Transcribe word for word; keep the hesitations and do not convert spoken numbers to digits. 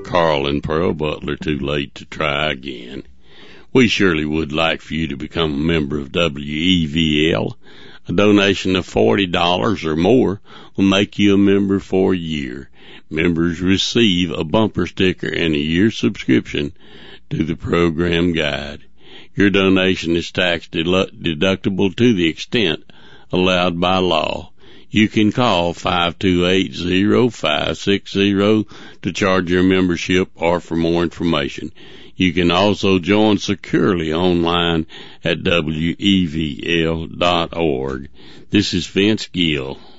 Carl and Pearl Butler too late to try again. We surely would like for you to become a member of W E V L. A donation of forty dollars or more will make you a member for a year. Members receive a bumper sticker and a year subscription to the program guide. Your donation is tax deductible to the extent allowed by law. You can call five two eight, zero five six zero to charge your membership or for more information. You can also join securely online at W E V L dot org. This is Vince Gill.